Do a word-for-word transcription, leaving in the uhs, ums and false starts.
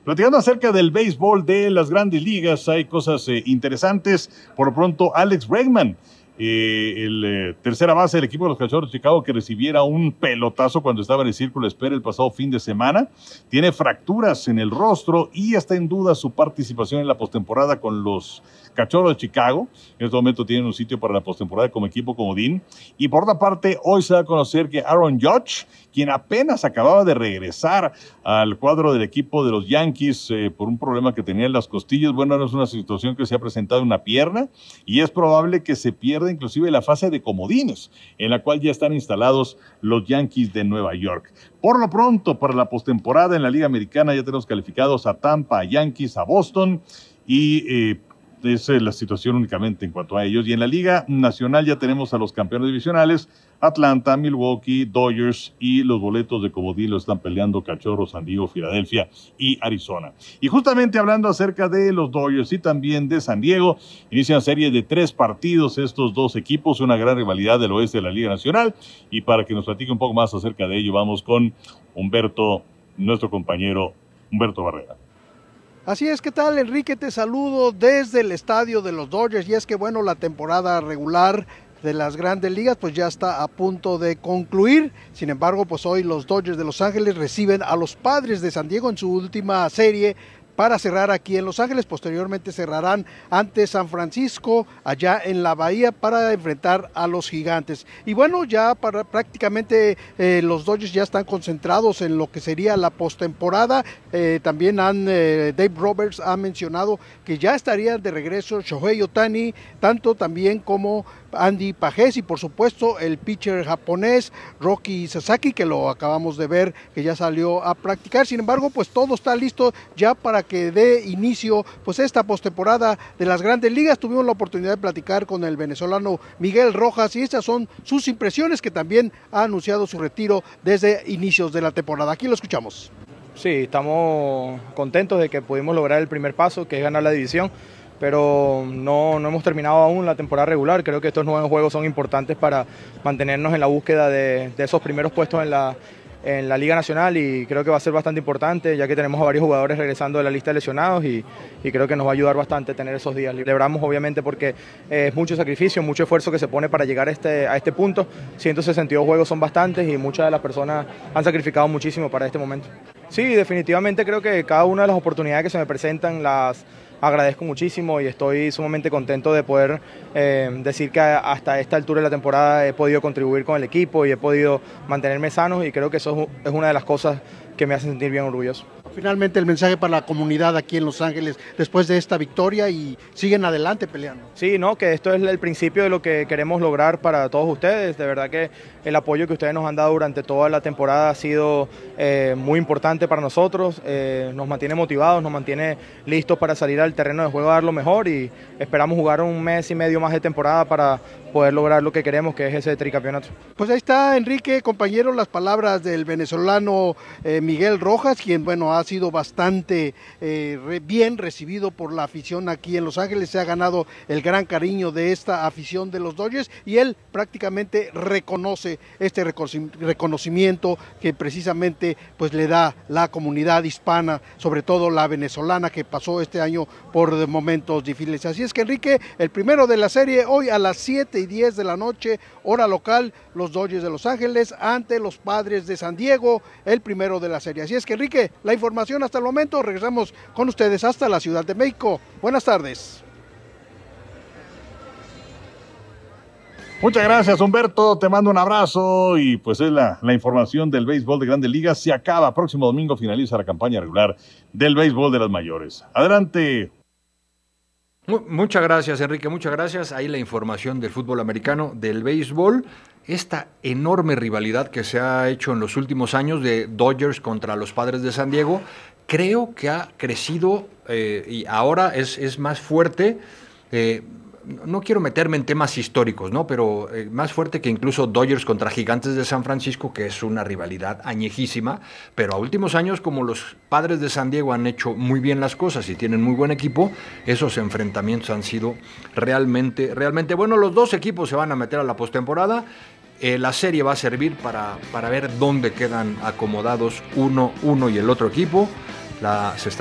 Platicando acerca del béisbol de las grandes ligas, hay cosas eh, interesantes. Por lo pronto, Alex Bregman, eh, el eh, tercera base del equipo de los Cachorros de Chicago, que recibiera un pelotazo cuando estaba en el círculo de espera el pasado fin de semana, tiene fracturas en el rostro y está en duda su participación en la postemporada con los Cachorros de Chicago. En este momento tienen un sitio para la postemporada como equipo comodín. Y por otra parte, hoy se da a conocer que Aaron Judge, quien apenas acababa de regresar al cuadro del equipo de los Yankees eh, por un problema que tenía en las costillas, bueno, no es una situación que se ha presentado en una pierna y es probable que se pierda inclusive la fase de comodines, en la cual ya están instalados los Yankees de Nueva York. Por lo pronto, para la postemporada en la Liga Americana ya tenemos calificados a Tampa, a Yankees, a Boston y eh, esa es la situación únicamente en cuanto a ellos. Y en la Liga Nacional ya tenemos a los campeones divisionales, Atlanta, Milwaukee, Dodgers, y los boletos de comodín lo están peleando Cachorros, San Diego, Filadelfia y Arizona. Y justamente hablando acerca de los Dodgers y también de San Diego, inician serie de tres partidos estos dos equipos, una gran rivalidad del oeste de la Liga Nacional. Y para que nos platique un poco más acerca de ello, vamos con Humberto, nuestro compañero Humberto Barrera. Así es, ¿qué tal, Enrique? Te saludo desde el estadio de los Dodgers, y es que bueno, la temporada regular de las grandes ligas pues ya está a punto de concluir. Sin embargo, pues hoy los Dodgers de Los Ángeles reciben a los Padres de San Diego en su última serie para cerrar aquí en Los Ángeles. Posteriormente cerrarán ante San Francisco allá en la Bahía para enfrentar a los Gigantes. Y bueno, ya para prácticamente eh, los Dodgers ya están concentrados en lo que sería la postemporada. Eh, también han eh, Dave Roberts ha mencionado que ya estarían de regreso Shohei Ohtani, tanto también como Andy Pages y por supuesto el pitcher japonés Roki Sasaki, que lo acabamos de ver que ya salió a practicar. Sin embargo, pues todo está listo ya para que dé inicio pues esta postemporada de las grandes ligas. Tuvimos la oportunidad de platicar con el venezolano Miguel Rojas y estas son sus impresiones, que también ha anunciado su retiro desde inicios de la temporada. Aquí lo escuchamos. Sí, estamos contentos de que pudimos lograr el primer paso, que es ganar la división, pero no, no hemos terminado aún la temporada regular. Creo que estos nueve juegos son importantes para mantenernos en la búsqueda de, de esos primeros puestos en la, en la Liga Nacional, y creo que va a ser bastante importante, ya que tenemos a varios jugadores regresando de la lista de lesionados, y, y creo que nos va a ayudar bastante tener esos días. Celebramos obviamente porque es mucho sacrificio, mucho esfuerzo que se pone para llegar a este, a este punto. ciento sesenta y dos juegos son bastantes y muchas de las personas han sacrificado muchísimo para este momento. Sí, definitivamente creo que cada una de las oportunidades que se me presentan las agradezco muchísimo y estoy sumamente contento de poder eh, decir que hasta esta altura de la temporada he podido contribuir con el equipo y he podido mantenerme sano, y creo que eso es una de las cosas que me hace sentir bien orgulloso. Finalmente el mensaje para la comunidad aquí en Los Ángeles después de esta victoria, y siguen adelante peleando. Sí, no, que esto es el principio de lo que queremos lograr para todos ustedes. De verdad que el apoyo que ustedes nos han dado durante toda la temporada ha sido eh, muy importante para nosotros, eh, nos mantiene motivados, nos mantiene listos para salir al terreno de juego a dar lo mejor, y esperamos jugar un mes y medio más de temporada para poder lograr lo que queremos, que es ese tricampeonato. Pues ahí está, Enrique, compañero, las palabras del venezolano eh, Miguel Rojas, quien bueno ha sido bastante eh, re, bien recibido por la afición aquí en Los Ángeles. Se ha ganado el gran cariño de esta afición de los Dodgers, y él prácticamente reconoce este reconocimiento que precisamente pues le da la comunidad hispana, sobre todo la venezolana, que pasó este año por momentos difíciles. Así es que, Enrique, el primero de la serie hoy a las siete y diez de la noche, hora local, los Dodgers de Los Ángeles ante los Padres de San Diego, el primero de la serie. Así es que, Enrique, la información hasta el momento. Regresamos con ustedes hasta la Ciudad de México. Buenas tardes. Muchas gracias, Humberto, te mando un abrazo, y pues es la, la información del béisbol de Grandes Ligas. Se acaba, próximo domingo finaliza la campaña regular del béisbol de las mayores. Adelante. Muchas gracias, Enrique, muchas gracias. Ahí la información del fútbol americano, del béisbol, esta enorme rivalidad que se ha hecho en los últimos años de Dodgers contra los Padres de San Diego, creo que ha crecido eh, y ahora es, es más fuerte. Eh, no quiero meterme en temas históricos, ¿no? Pero eh, más fuerte que incluso Dodgers contra Gigantes de San Francisco, que es una rivalidad añejísima, pero a últimos años, como los Padres de San Diego han hecho muy bien las cosas y tienen muy buen equipo, esos enfrentamientos han sido realmente, realmente buenos. Los dos equipos se van a meter a la postemporada. Eh, la serie va a servir para, para ver dónde quedan acomodados uno, uno y el otro equipo. La, se está